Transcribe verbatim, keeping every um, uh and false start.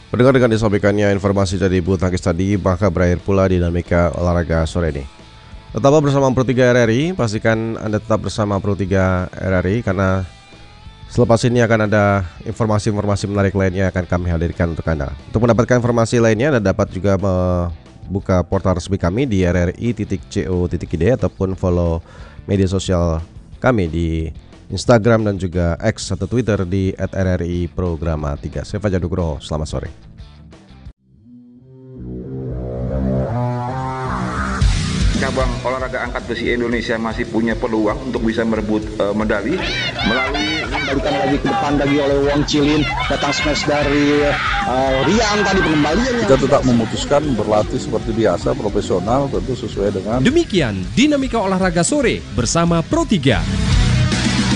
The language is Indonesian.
Pendengar, dengan disampaikannya informasi dari bulu tangkis tadi, maka berakhir pula dinamika olahraga sore ini. Tetaplah bersama Pro tiga R R I, pastikan Anda tetap bersama Pro tiga R R I karena selepas ini akan ada informasi-informasi menarik lainnya akan kami hadirkan untuk Anda. Untuk mendapatkan informasi lainnya, Anda dapat juga membuka portal resmi kami di r r i titik co titik i d ataupun follow media sosial kami di Instagram dan juga X atau Twitter di et r r i programa tiga. Saya Fajar Nugroho, selamat sore. Cabang olahraga angkat besi Indonesia masih punya peluang untuk bisa merebut uh, medali melalui kembalikan lagi ke depan lagi oleh Wong Cilin, datang smash dari uh, Rian tadi pengembaliannya. Kita tetap memutuskan berlatih seperti biasa, profesional, tentu sesuai dengan. Demikian dinamika olahraga sore bersama Pro tiga.